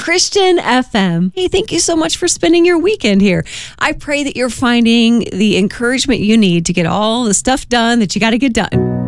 Christian FM. Hey, thank you so much for spending your weekend here. I pray that you're finding the encouragement you need to get all the stuff done that you got to get done.